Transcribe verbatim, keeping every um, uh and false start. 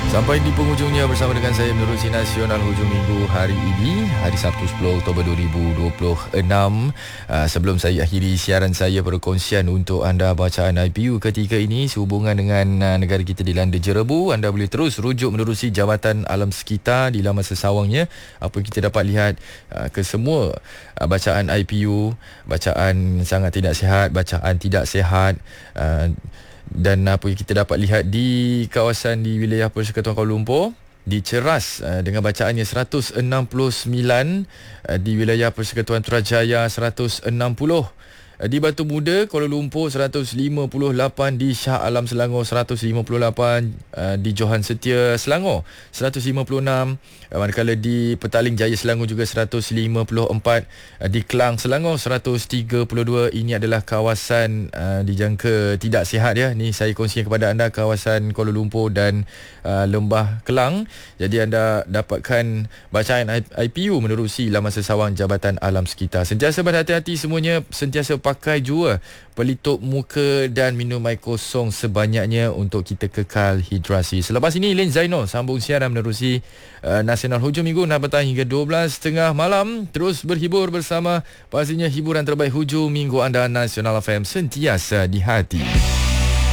Sampai di penghujungnya bersama dengan saya menerusi Nasional Hujung Minggu hari ini, hari Sabtu sepuluh Oktober dua ribu dua puluh enam. Uh, sebelum saya akhiri siaran saya, perkongsian untuk anda bacaan I P U ketika ini sehubungan dengan uh, negara kita dilanda jerebu. Anda boleh terus rujuk menerusi Jabatan Alam Sekitar di laman sesawangnya. Apa yang kita dapat lihat uh, ke semua uh, bacaan I P U, bacaan sangat tidak sihat, bacaan tidak sihat, uh, dan apa yang kita dapat lihat di kawasan di wilayah Persekutuan Kuala Lumpur diceras uh, dengan bacaannya seratus enam puluh sembilan, uh, di wilayah Persekutuan Trajaya seratus enam puluh, uh, di Batu Muda Kuala Lumpur seratus lima puluh lapan, di Shah Alam Selangor seratus lima puluh lapan, uh, di Johan Setia Selangor seratus lima puluh enam, uh, manakala di Petaling Jaya Selangor juga seratus lima puluh empat, uh, di Kelang Selangor seratus tiga puluh dua. Ini adalah kawasan uh, dijangka tidak sihat ya. Ni saya kongsikan kepada anda kawasan Kuala Lumpur dan uh, Lembah Kelang. Jadi anda dapatkan bacaan I P U menerusi laman sesawang Jabatan Alam Sekitar. Sentiasa berhati-hati semuanya, sentiasa pakai jua pelitup muka dan minum air kosong sebanyaknya untuk kita kekal hidrasi. Selepas ini Lin Zainal sambung siaran menerusi uh, Nasional Hujung Minggu nak bertahan hingga dua belas tiga puluh malam. Terus berhibur bersama pastinya hiburan terbaik hujung minggu anda. Nasional F M sentiasa di hati.